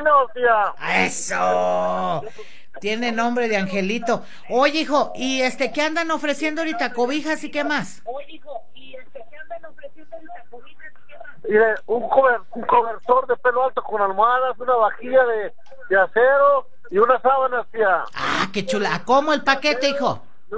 Angelino, tía. ¡Eso! Tiene nombre de Angelito. Oye, hijo, ¿y qué andan ofreciendo ahorita? ¿Cobijas y qué más? Mire, un cobertor de pelo alto con almohadas, una vajilla de acero y unas sábanas, tía. Ah, qué chula. ¿Cómo el paquete, hijo?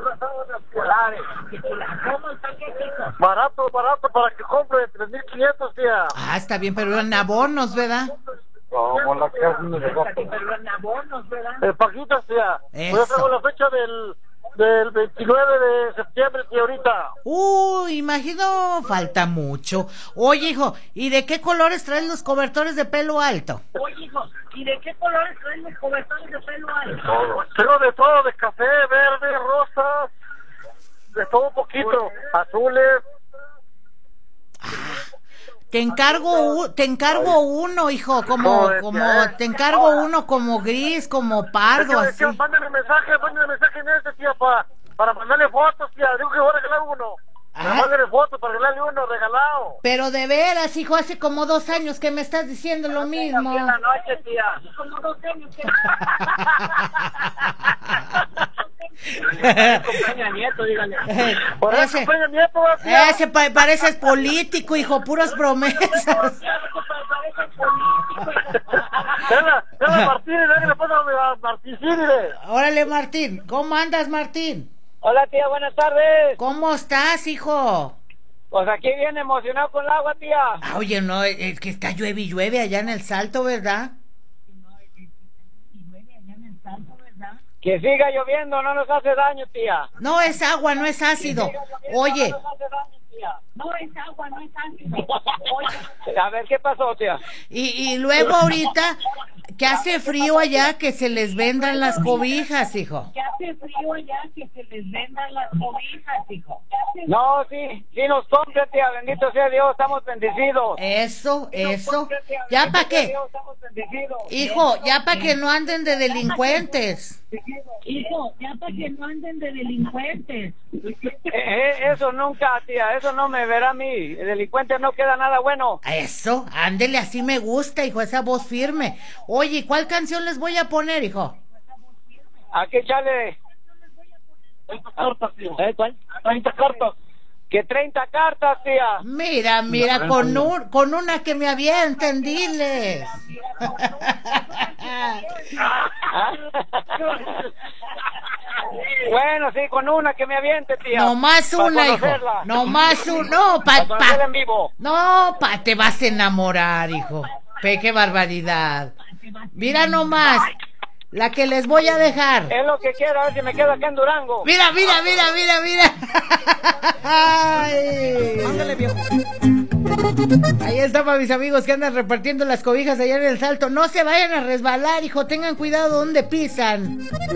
Barato para que compre 3,500, tía. Ah, está bien, pero en abonos, ¿verdad? Como la carne de gato. Paquitas, tía. Eso. Yo tengo la fecha del 29 de septiembre, tía, ahorita. Imagino falta mucho. Oye, hijo, ¿y de qué colores traen los cobertores de pelo alto? Tengo de todo, de café, verde, rosas, de todo un poquito, azules. Te encargo uno, hijo, como te encargo uno como gris, como pardo, así. Mándale mensaje en tía, para mandarle fotos, tía. Digo que voy a regalar uno. Mándale fotos para regalarle uno regalado. Pero de veras, hijo, hace como 2 años que me estás diciendo lo mismo. En la noche, tía. Como 2 años. Peña Nieto, dígale. Peña Nieto, tía. Ese pareces político, hijo, puras promesas. Dale, Martín, dale, le pongo a Martín, sí, dile. Órale, Martín, ¿cómo andas, Martín? Hola, tía, buenas tardes. ¿Cómo estás, hijo? Pues aquí bien emocionado con el agua, tía. Oye, no, es que está llueve y llueve allá en el Salto, ¿verdad? Que siga lloviendo, no nos hace daño, tía. No es agua, no es ácido. Oye. No nos hace daño, tía. No es agua, no es ácido. A ver, ¿qué pasó, tía? Y luego ahorita, que hace frío allá, que se les vendan las cobijas, hijo. No, sí nos compre, tía, bendito sea Dios, estamos bendecidos. Eso. ¿Ya para qué? Hijo, ya para que no anden de delincuentes. Eso nunca, tía, eso no me verá a mí. El delincuente no queda nada bueno. Eso, ándele, así me gusta, hijo, esa voz firme. Oye, ¿cuál canción les voy a poner, hijo? Aquí echale. 30 cartas, tío. ¿Cuál? 30 cartas. Que 30 cartas, tía. Mira, con una que me avienten, diles. Bueno, sí, con una que me aviente, tía. Nomás una, hijo. Nomás una. No, en vivo. No, te vas a enamorar, hijo. Qué barbaridad. Mira nomás. La que les voy a dejar. Es lo que quiero, a ver si me quedo acá en Durango. Mira. Ay. Mándale, viejo. Ahí está para mis amigos que andan repartiendo las cobijas allá en el Salto. No se vayan a resbalar, hijo. Tengan cuidado donde pisan.